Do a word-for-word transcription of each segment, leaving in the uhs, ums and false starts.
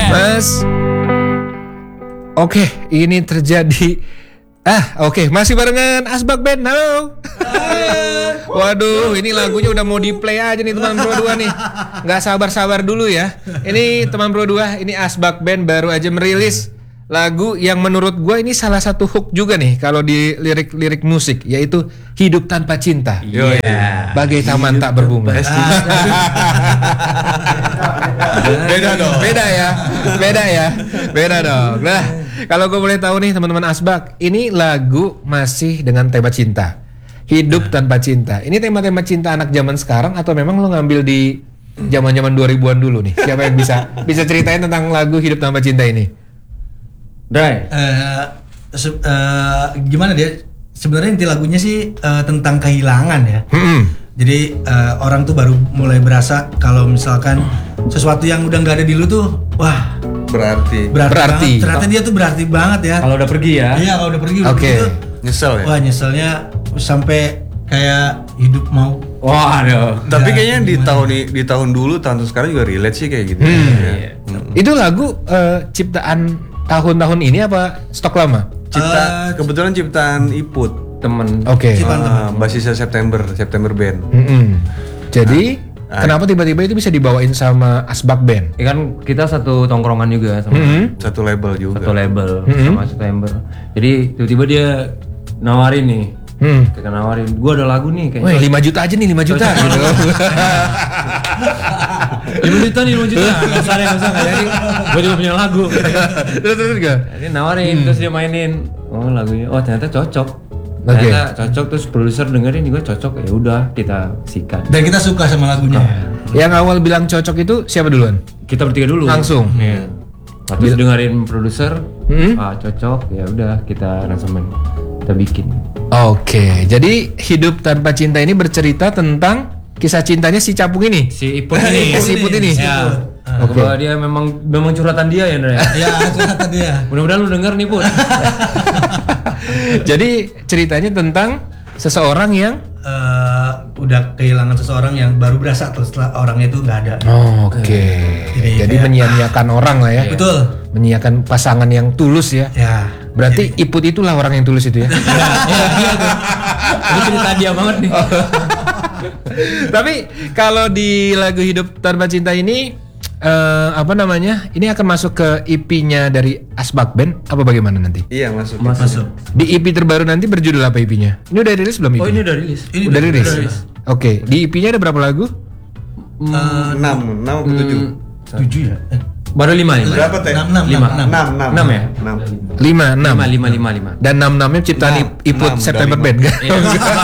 Mas. Oke, ini terjadi. Ah, oke, masih barengan Asbak Band. Halo. Waduh, ini lagunya udah mau di play aja nih teman Pro dua nih. Nggak sabar-sabar dulu ya. Ini teman Pro dua, ini Asbak Band baru aja merilis lagu yang menurut gue ini salah satu hook juga nih kalau di lirik-lirik musik, yaitu Hidup Tanpa Cinta. Iya. Yeah. Bagai taman tak berbunga. Beda dong. Beda ya. Beda ya. Beda dong. Nah, kalau gue boleh tahu nih teman-teman Asbak, ini lagu masih dengan tema cinta. Hidup tanpa cinta. Ini tema-tema cinta anak zaman sekarang atau memang lo ngambil di zaman-zaman dua ribuan dulu nih? Siapa yang bisa bisa ceritain tentang lagu Hidup Tanpa Cinta ini? Dai, uh, se- uh, gimana dia? Sebenarnya inti lagunya sih uh, tentang kehilangan ya. Mm-hmm. Jadi uh, orang tuh baru mulai berasa kalau misalkan sesuatu yang udah nggak ada di lu tuh, wah berarti. Berarti. Berarti. Banget. Ternyata dia tuh berarti banget ya. Kalau udah pergi ya. Iya, kalau udah pergi. Oke. Okay. Nyesel ya. Wah nyeselnya sampai kayak hidup mau. Wah, aduh. Tapi Ya, kayaknya di gimana? tahun di tahun dulu, tahun sekarang juga relate sih kayak gitu. Hmm. Ya. Hmm. Itu lagu uh, ciptaan tahun-tahun ini apa stok lama? Cipta, Uh, kebetulan ciptaan Iput. Temen. Oke. Ciptaan Ah, basisnya September, September Band. Mm-mm. Jadi Ah. kenapa tiba-tiba itu bisa dibawain sama Asbak Band? Ya kan kita satu tongkrongan juga sama Mm-hmm. Satu label juga. satu label Mm-hmm. sama September. Jadi tiba-tiba dia nawarin nih. Hmm. Kita nawarin, gua ada lagu nih Wih, kayaknya. lima juta aja nih, lima juta gitu. lima juta nih, lima juta. Kasar ya, kasar. Jadi gua juga punya lagu. Terus terus gak? Jadi nawarin, terus dia mainin. Oh lagunya, oh ternyata cocok. Oke. Ternyata cocok, terus produser dengerin juga cocok. Ya udah kita sikat. Dan kita suka sama lagunya. Yang awal bilang cocok itu siapa duluan? Kita bertiga dulu. Langsung? Iya. Terus dengerin produser, Hmm? ah cocok, ya udah kita aransemen, kita bikin. Oke, jadi Hidup Tanpa Cinta ini bercerita tentang kisah cintanya si Capung ini. Si Iput ini. Si Iput ini. Ya. Oke. Bahwa dia memang memang curhatan dia ya, Ndra. Ya, ternyata dia. Mudah-mudahan lu denger nih, Put. Jadi ceritanya tentang seseorang yang Eh, udah kehilangan seseorang yang baru berasa setelah orangnya itu nggak ada. oh, oke. Jadi Jadi kayak- menyia-nyiakan orang lah ya. Betul. Menyiakan pasangan yang tulus ya. Ya. Berarti Iput itulah orang yang tulus itu ya. Iya, dia tuh. Ini cerita dia banget nih. Tapi kalau di lagu Hidup Tanpa Cinta ini eh, apa namanya? Ini akan masuk ke E P-nya dari Asbak Band apa bagaimana nanti? Iya, masuk. Masuk. Di E P terbaru nanti berjudul apa E P-nya? Ini udah rilis belum E P? Oh, ini udah rilis. Ini udah udah- rilis. udah rilis. Oke, di E P-nya ada berapa lagu? enam, enam atau tujuh? Tujuh ya? Eh, Baru lima, lima. Berapa teh? Enam, enam, Lima. enam, Enam, enam. Enam ya? Enam. lima, enam. Lima, lima, lima, lima. Dan enam-enamnya ciptaan Enam, I- Iput enam, September udah Band lima. kan? Iya.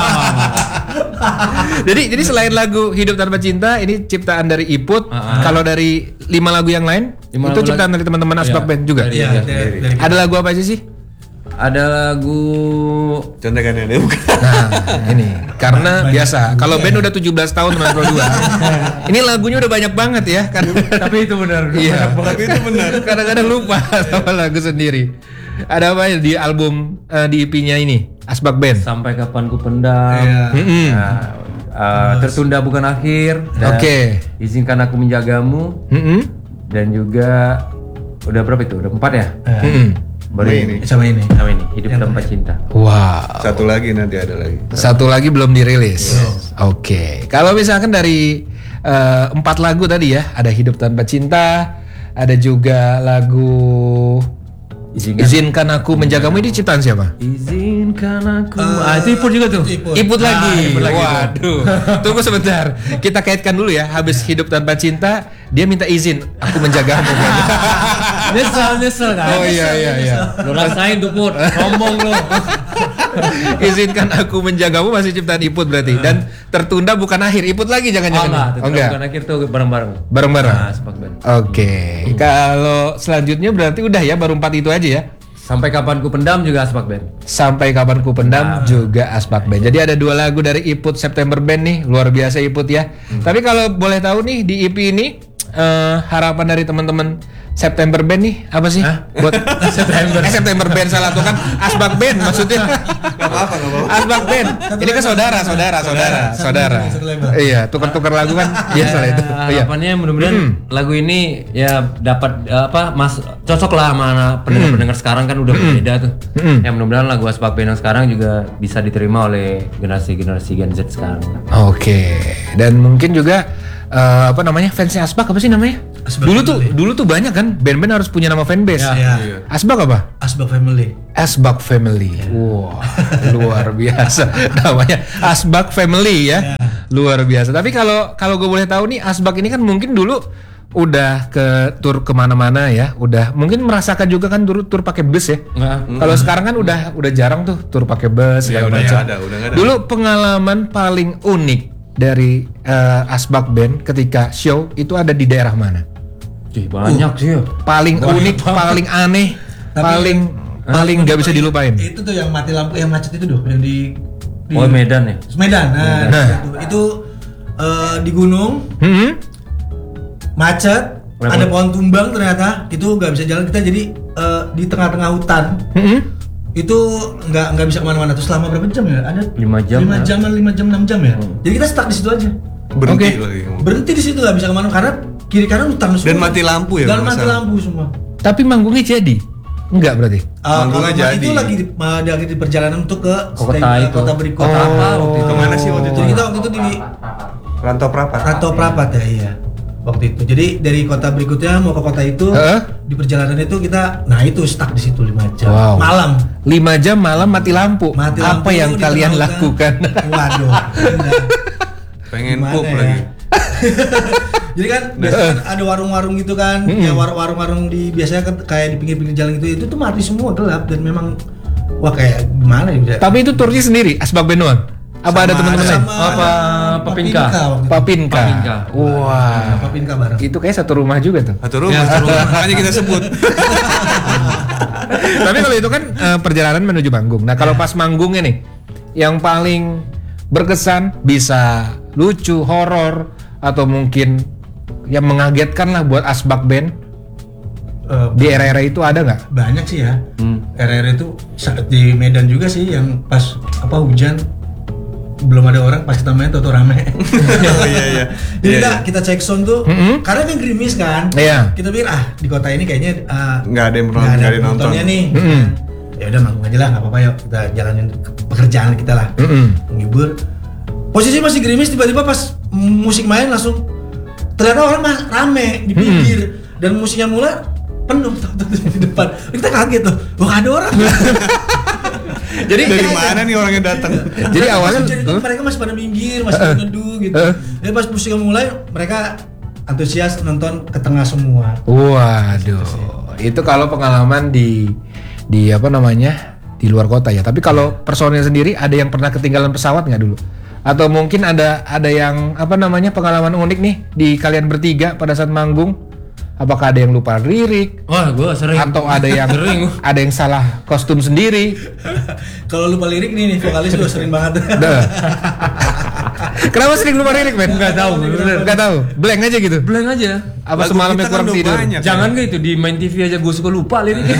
jadi jadi selain lagu Hidup Tanpa Cinta ini ciptaan dari Iput. Uh-huh. Kalau dari lima lagu yang lain Lima itu lagu ciptaan lagi. dari teman-teman Asbak Iya, Band juga. dari- Iya, Iya, dari, dari Ada lagu apa aja sih? Ada lagu Contekannya ada bukan? Nah, ini karena biasa kalau band udah tujuh belas tahun teman Pro dua. Ini lagunya udah banyak banget ya kan. tapi itu benar. Iya. Tapi itu benar. Kadang-kadang lupa sama lagu sendiri. Ada apa ya di album eh, di E P-nya ini Asbak Band? Sampai kapan ku pendam. Iya. Mm-mm. Nah, uh, tertunda bukan akhir. Dan Oke. Izinkan aku menjagamu. Mm-mm. Dan juga udah berapa itu? Udah empat ya? Mm-mm. Baru Sama ini. ini. sama ini. Sama ini. Hidup tanpa cinta. Wow. Satu lagi nanti ada lagi. Satu lagi belum dirilis. Oke. Kalau misalkan dari eh, empat lagu tadi ya, ada Hidup Tanpa Cinta, ada juga lagu Izinkan. Izinkan Aku Menjagamu, ini ciptaan siapa? Izinkan aku. Eh, ah, itu Iput juga tuh. Iput. Iput Ah, lagi. Iput lagi. Waduh. Tunggu sebentar. Kita kaitkan dulu ya. Habis Hidup Tanpa Cinta, dia minta izin aku menjagamu. Nyesel, nyesel kan? Oh iya iya iya. Lu rasain tuh Put. Sombong lu. Izinkan Aku Menjagamu masih ciptaan Iput berarti. Dan tertunda bukan akhir. Iput lagi Oh jangan-jangan. enggak, Oh enggak. bukan akhir tuh bareng-bareng. Bareng-bareng. Nah, Asbak Band. Oke. Kalau selanjutnya berarti udah ya baru empat itu aja ya. Sampai kapan ku pendam juga Asbak Band. Sampai Kapan Ku Pendam juga Asbak Band. Jadi ada dua lagu dari Iput September Band nih, luar biasa Iput ya. Tapi kalau boleh tahu nih di E P ini eh, harapan dari teman-teman September Band nih apa sih? Buat September. Eh, September Band salah tuh kan Asbak Band maksudnya. Gak apa-apa, gak apa-apa. Asbak Band. Ini kan saudara, saudara, saudara, saudara. Iya, tukar-tukar lagu kan biasa lah itu. Iya. Harapannya mudah-mudahan lagu ini ya dapat eh, apa mas cocok lah sama pendengar-pendengar sekarang kan udah berbeda tuh. Ya mudah-mudahan lagu Asbak Band yang sekarang juga bisa diterima oleh generasi-generasi Gen Z sekarang. Oke. Dan mungkin juga eh, apa namanya fansnya Asbak apa sih namanya? Asbak dulu tuh Family. dulu tuh banyak kan band-band harus punya nama fanbase. Ya. Asbak apa? Asbak Family. Asbak Family. Wah, luar biasa namanya Asbak Family ya. Luar biasa. Tapi kalau kalau gue boleh tahu nih Asbak ini kan mungkin dulu udah ke tur kemana-mana ya, udah mungkin merasakan juga kan tur tur pakai bus ya. Kalau sekarang kan udah udah jarang tuh tur pakai bus Ya, segala udah macam. nggak ada, udah nggak ada. Dulu pengalaman paling unik dari eh, Asbak Band ketika show itu ada di daerah mana? Ih, banyak sih ya. Paling unik, paling aneh, Tapi- paling paling nggak bisa dilupain. Itu tuh yang mati lampu, yang macet itu tuh, yang di, di Oh Medan ya. Medan. Nah, Nah. itu, itu eh, di gunung, Hmm? macet, Berapa? ada pohon tumbang ternyata, itu nggak bisa jalan kita jadi eh, di tengah-tengah hutan. Hmm? Itu nggak nggak bisa kemana-mana. Terus selama berapa jam ya? Ada Lima jam, lima ya? jam, lima jam, enam jam ya. Jadi kita stuck di situ aja. Berhenti Oke. lagi. Berhenti di situ nggak bisa kemana karena kiri kanan hutan semua. Dan mati lampu ya, Dan kalau mati nggak salah. lampu semua. Tapi manggungnya jadi? Enggak berarti? Ah, Manggungnya kalau jadi. itu lagi di, uh, di, lagi di perjalanan untuk ke Kota stay- itu. kota berikut. Oh. Apa waktu itu? Kemana sih waktu itu? Jadi kita waktu itu di Rantau Prapat. Rantau Prapat ya, iya. Waktu itu. Jadi dari kota berikutnya mau ke kota itu, Heeh. di perjalanan itu kita, nah itu stuck di situ lima jam. Wow. Malam. lima jam malam mati lampu. Mati Apa lampu yang di kalian tengah lakukan? hutan. Waduh. Gila. Pengen Gimana pup ya? lagi. Jadi kan biasanya kan ada warung-warung gitu kan, Hmm. ya war- warung-warung di biasanya kan kayak di pinggir-pinggir jalan itu, itu tuh mati semua gelap dan memang wah kayak gimana ya bisa. Tapi itu turnya sendiri, Asbak Band doang? Apa ada Sama- teman-teman lain? sama Apa ada Papinka? waktu itu. Papinka. Papinka. Wah. Papinka bareng. Itu kayak satu rumah juga tuh. Satu rumah, satu rumah. Makanya kita sebut. Tapi kalau itu kan eh, perjalanan menuju manggung. Nah, kalau pas manggungnya nih yang paling berkesan bisa lucu, horor atau mungkin yang mengagetkan lah buat Asbak Band Eh, di era-era itu ada nggak? banyak sih ya. Hmm. R R itu saat di Medan juga sih yang pas apa hujan belum ada orang pas kita main tuh rame. Oh iya iya. Jadi Iya, kita, iya. kita cek sound tuh Mm-mm. karena kan gerimis kan. Iya. Kita pikir ah di kota ini kayaknya uh, Nggak ada yang nggak nonton, nggak ada yang penontonnya nonton. nih. Mm-mm. Ya udah manggung aja lah, nggak apa-apa yuk kita jalanin pekerjaan kita lah. Mm-mm. Menghibur. Posisi masih gerimis, tiba-tiba pas musik main langsung ternyata orang mah rame di pinggir dan musiknya mulai penuh di depan. Kita kaget tuh, wah ada orang. Jadi Dari mana nih orang yang datang? Jadi awalnya Jadi tuh huh? mereka masih pada minggir, masih pada neduh gitu. Uh. Jadi pas musiknya mulai, mereka antusias nonton ke tengah semua. Waduh, itu kalau pengalaman di di apa namanya di luar kota ya. Tapi kalau personil sendiri ada yang pernah ketinggalan pesawat nggak dulu? Atau mungkin ada ada yang apa namanya pengalaman unik nih di kalian bertiga pada saat manggung? Apakah ada yang lupa lirik? Wah, gua sering. Atau ada yang Sering. ada yang salah kostum sendiri? Kalau lupa lirik nih, nih vokalis juga sering banget. Dah. Kenapa sering lupa lirik, men? Nggak tahu, bener. Nggak tahu. Blank aja gitu. Blank aja. Apa Lagu semalamnya kita kan kurang udah tidur? banyak. Jangan kayak itu di main T V aja gue suka lupa liriknya.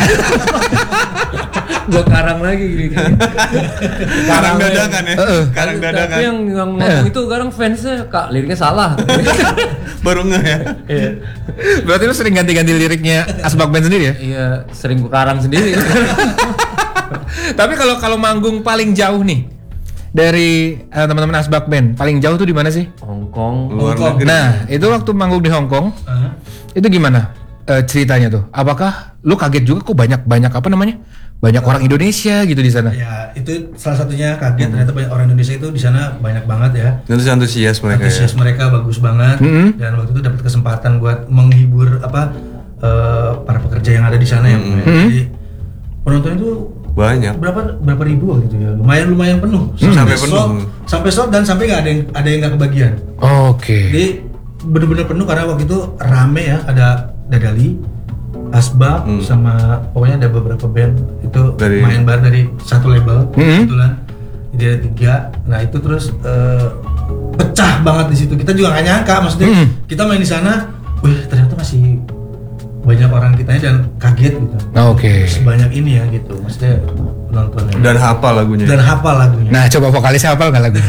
Gua karang lagi gitu. Karang dadakan ya. Heeh. Karang dadakan. Tapi yang yang ngomong itu kadang fansnya kak liriknya salah. Baru nggak ya? Iya. Berarti lu sering ganti-ganti liriknya Asbak Band sendiri ya? Iya, sering gua karang sendiri. Tapi kalau kalau manggung paling jauh nih dari eh, teman-teman Asbak Band, paling jauh tuh di mana sih? Hong Kong. Luar Hongkong. negeri. Nah, itu waktu manggung di Hong Kong, Hah? itu gimana eh, ceritanya tuh? Apakah lu kaget juga kok banyak-banyak apa namanya? Banyak orang Indonesia gitu di sana? Ya itu salah satunya kaget ternyata banyak orang Indonesia itu di sana banyak banget ya. Terus antusias mereka ya. Antusias mereka bagus banget Mm-hmm. dan waktu itu dapat kesempatan buat menghibur apa eh, para pekerja yang ada di sana ya. Mm-hmm. Jadi penonton itu Banyak. berapa berapa ribu waktu itu ya, lumayan lumayan penuh Sampai sold- penuh. sampai sold dan sampai nggak ada yang ada yang nggak kebagian. Oke. Jadi bener-bener penuh karena waktu itu rame ya, ada Dadali, Asbak, Hmm. sama pokoknya ada beberapa band itu Dari- main bar dari satu label Hmm. kebetulan. Jadi ada tiga. Nah itu terus eh, pecah banget di situ. Kita juga nggak nyangka, maksudnya Hmm. kita main di sana wih ternyata masih banyak orang kitanya dan kaget gitu. Oke. Sebanyak ini ya gitu, maksudnya penontonnya. Dan hafal lagunya. Dan hafal lagunya. Nah, coba vokalis hafal nggak lagu?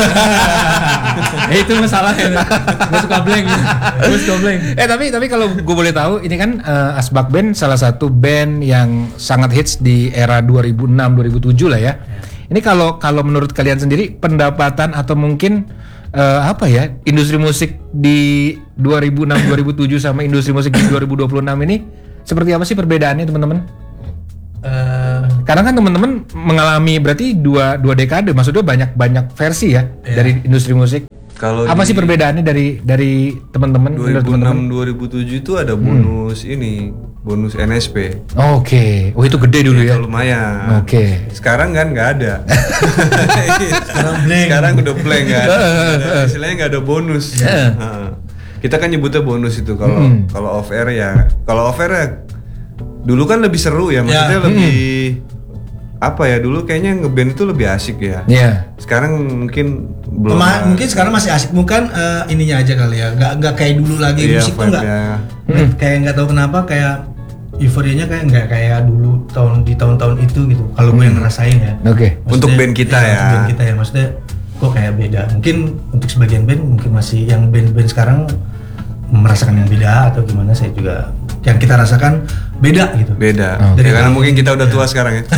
Eh itu masalahnya. Gue suka blank. Gue suka blank. Eh tapi tapi kalau gue boleh tahu, ini kan uh, Asbak Band salah satu band yang sangat hits di era dua ribu enam dua ribu tujuh lah ya. Ini kalau kalau menurut kalian sendiri pendapatan atau mungkin uh, apa ya, industri musik di dua ribu enam dua ribu tujuh sama industri musik di dua ribu dua puluh enam ini seperti apa sih perbedaannya teman-teman? Uh, Karena kan teman-teman mengalami berarti dua dua dekade, maksudnya banyak banyak versi ya Iya. dari industri musik. Kalau Apa di sih perbedaannya dari dari teman-teman? dua menurut ribu teman-teman? enam dua ribu tujuh itu ada bonus ini, bonus N S P. Oke, oh itu gede dulu ya. Itu lumayan. Oke. Sekarang kan nggak ada. Sekarang blank. Sekarang udah blank kan. Ada- Istilahnya nggak ada bonus. Heeh. Kita kan nyebutnya bonus itu kalau kalau off air ya. Kalau off air ya dulu kan lebih seru ya, maksudnya Ya. lebih apa ya, dulu kayaknya ngeband itu lebih asik ya. Iya. Sekarang mungkin belum. Pema- mungkin sekarang masih asik, bukan eh, ininya aja kali ya, nggak nggak kayak dulu lagi. Iya, Musik tuh nggak vibe-nya. kayak nggak tahu kenapa kayak euforianya kayak nggak kayak dulu tahun di tahun-tahun itu gitu. Kalau gue yang ngerasain ya. Oke. Untuk Maksudnya- band kita iya, ya. Untuk band kita ya, maksudnya kok kayak beda. Mungkin untuk sebagian band mungkin masih yang band-band sekarang merasakan yang beda atau gimana, saya juga yang kita rasakan beda gitu. Beda. Oh. Ya, karena mungkin kita udah tua sekarang ya.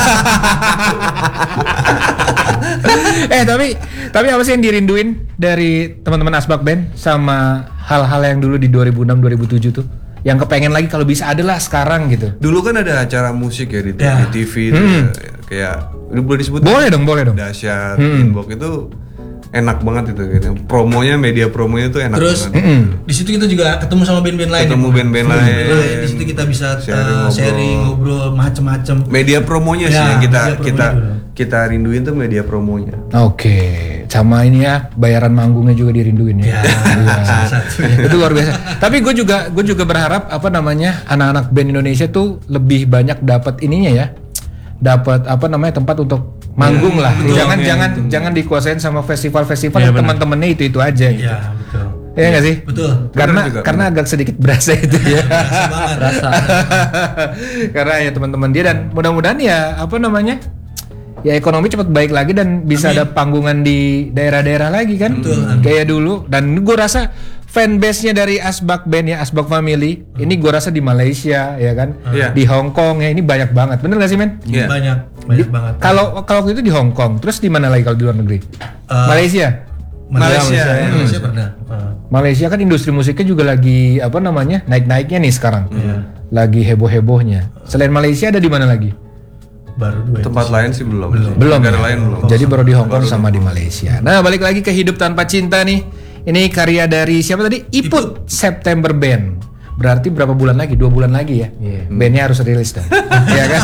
eh tapi tapi apa sih yang dirinduin dari teman-teman Asbak Band sama hal-hal yang dulu di dua ribu enam dua ribu tujuh tuh? Yang kepengen lagi kalau bisa ada lah sekarang gitu. Dulu kan ada acara musik ya di, Ya. di T V itu ya, kayak ini boleh disebut Boleh dong, boleh dong. Dahsyat, Inbox itu enak banget itu gitu. Promonya, media promonya tuh enak Terus banget. di situ kita juga ketemu sama band-band lain. Ketemu ya, band-band Ketemu lain. Di situ kita bisa eh, Sharing, sharing, ngobrol. ngobrol, macem-macem. Media promonya sih Ya, yang kita media promonya kita dulu. kita rinduin tuh media promonya. Oke, sama ini ya bayaran manggungnya juga dirinduin ya. Ya, Iya. salah satunya. Itu luar biasa. Tapi gue juga gue juga berharap apa namanya anak-anak band Indonesia tuh lebih banyak dapat ininya ya, dapat apa namanya tempat untuk manggung lah. betul, jangan ya, jangan betul. jangan dikuasain sama festival-festival Iya, yang benar. teman-temannya itu itu aja. Gitu. Iya, betul. Iya nggak sih? Betul. Karena Benar juga, karena agak sedikit berasa itu ya. Rasa banget. Rasa. Karena ya teman-teman dia dan mudah-mudahan ya apa namanya ya ekonomi cepat baik lagi dan bisa ada panggungan di daerah-daerah lagi kan. Betul, amin. Kayak dulu dan gue rasa fanbase-nya dari Asbak Band ya Asbak Family ini gue rasa di Malaysia ya kan, Iya. di Hong Kong ya ini banyak banget. Bener gak sih men? Iya. Banyak, banyak banget. Kalau kalau waktu itu di Hong Kong, terus di mana lagi kalau di luar negeri? Eh, Malaysia. Malaysia, Malaysia, ya. Malaysia pernah. Eh, Malaysia kan industri musiknya juga lagi apa namanya naik-naiknya nih sekarang, lagi heboh-hebohnya. Selain Malaysia ada di mana lagi? baru dua. Tempat lain sih belum. Belum. Negara ya? lain belum. Jadi baru di Hong Kong sama di Malaysia. Nah balik lagi ke Hidup Tanpa Cinta nih. Ini karya dari siapa tadi? Iput September Band. Berarti berapa bulan lagi? Dua bulan lagi ya. Bandnya harus rilis dah. Iya kan?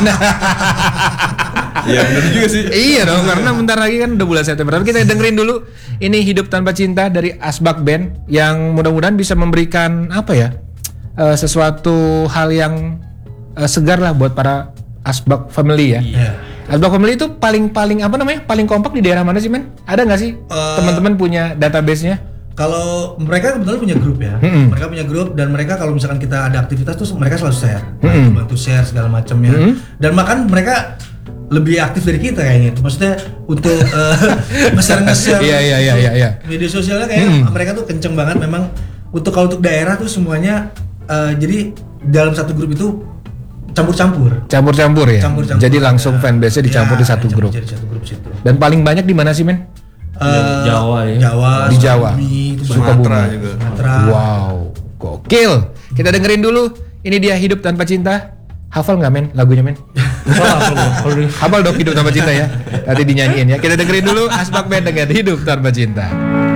Iya benar juga sih. Iya dong, karena bentar lagi kan udah bulan September. Tapi kita dengerin dulu ini Hidup Tanpa Cinta dari Asbak Band yang mudah-mudahan bisa memberikan apa ya? eh, sesuatu hal yang eh, segar lah buat para Asbak Family ya. Iya. Asbak Family itu paling-paling apa namanya? Paling kompak di daerah mana sih, men? Ada nggak sih Eh, teman-teman punya database-nya? Kalau mereka kebetulan punya grup ya, Mm-mm. mereka punya grup dan mereka kalau misalkan kita ada aktivitas tuh mereka selalu share, Mm-mm. bantu share segala macamnya. Mm-mm. Dan bahkan mereka lebih aktif dari kita kayaknya. Maksudnya untuk eh, nge-share nge-share Iya, iya, iya, iya, iya. media sosialnya kayak mereka tuh kenceng banget memang. Untuk kalau untuk daerah tuh semuanya eh, jadi dalam satu grup itu campur-campur. Campur-campur ya. Campur-campur. Jadi langsung Ya. fanbase-nya dicampur Ya, di satu dicampur grup. Jadi satu grup situ. Dan paling banyak di mana sih, men? Eh, Jawa ya. Jawa, Di Jawa. Sukabumi, itu Sumatera banyak. juga. Sumatera. Wow, gokil. Kita dengerin dulu. Ini dia Hidup Tanpa Cinta. Hafal nggak, men? Lagunya, men? Kalau di Hafal dong Hidup Tanpa Cinta ya. Nanti dinyanyiin ya. Kita dengerin dulu Asbak Band dengan Hidup Tanpa Cinta.